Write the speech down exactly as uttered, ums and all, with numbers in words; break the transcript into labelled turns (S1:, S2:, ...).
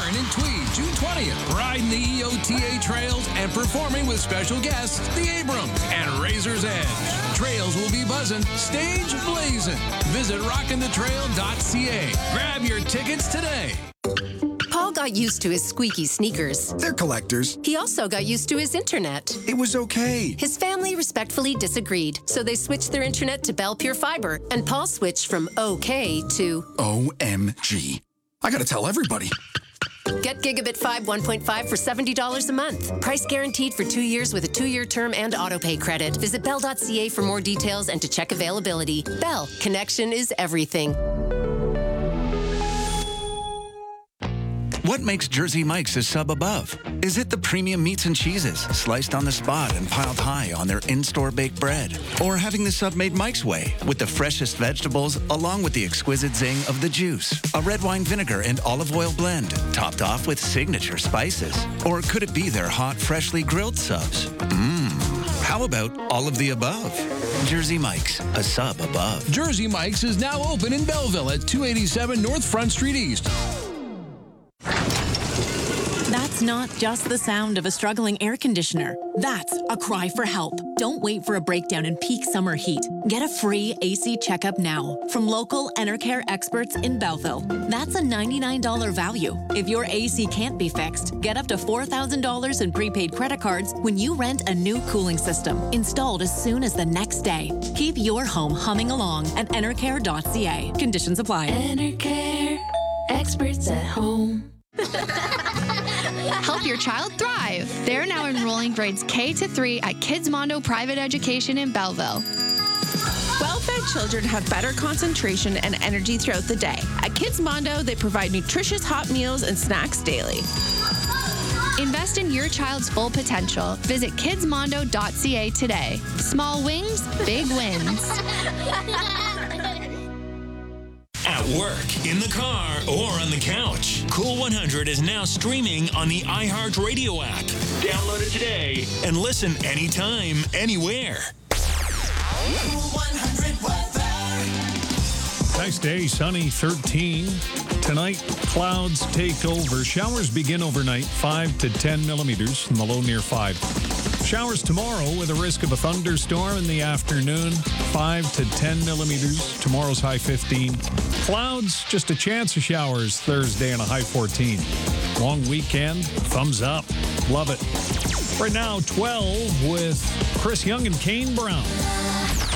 S1: Warren in Tweed, June twentieth. Riding the E O T A trails and performing with special guests, the Abrams and Razor's Edge. Trails will be buzzing, stage blazing. Visit rockin the trail dot c a. Grab your tickets today.
S2: Paul got used to his squeaky sneakers.
S3: They're collectors.
S2: He also got used to his internet.
S3: It was okay.
S2: His family respectfully disagreed, so they switched their internet to Bell Pure Fiber, and Paul switched from okay to
S3: O M G. I gotta tell everybody.
S2: Get Gigabit five one point five for seventy dollars a month. Price guaranteed for two years with a two-year term and autopay credit. Visit bell dot c a for more details and to check availability. Bell, connection is everything.
S4: What makes Jersey Mike's a sub above? Is it the premium meats and cheeses, sliced on the spot and piled high on their in-store baked bread? Or having the sub made Mike's way, with the freshest vegetables, along with the exquisite zing of the juice? A red wine vinegar and olive oil blend, topped off with signature spices? Or could it be their hot, freshly grilled subs? Mmm. How about all of the above? Jersey Mike's, a sub above.
S1: Jersey Mike's is now open in Belleville at two eighty-seven North Front Street East.
S5: That's not just the sound of a struggling air conditioner. That's a cry for help. Don't wait for a breakdown in peak summer heat. Get a free A C checkup now from local Enercare experts in Belleville. That's a ninety-nine dollars value. If your A C can't be fixed, get up to four thousand dollars in prepaid credit cards when you rent a new cooling system, installed as soon as the next day. Keep your home humming along at enercare dot c a. Conditions apply.
S6: Enercare, experts at home.
S7: Help your child thrive. They're now enrolling grades K to three at Kids Mondo Private Education in Belleville.
S8: Well-fed children have better concentration and energy throughout the day. At Kids Mondo, they provide nutritious hot meals and snacks daily.
S7: Invest in your child's full potential. Visit kids mondo dot c a today. Small wings, big wins.
S9: At work, in the car, or on the couch. Cool one hundred is now streaming on the iHeartRadio app. Download it today and listen anytime, anywhere.
S10: Cool one hundred weather.
S11: Nice day, sunny, thirteen. Tonight, clouds take over. Showers begin overnight, five to ten millimeters, and the low near five. Showers tomorrow with a risk of a thunderstorm in the afternoon, five to ten millimeters. Tomorrow's high fifteen. Clouds, just a chance of showers Thursday and a high fourteen. Long weekend, thumbs up. Love it. Right now, twelve with Chris Young and Kane Brown.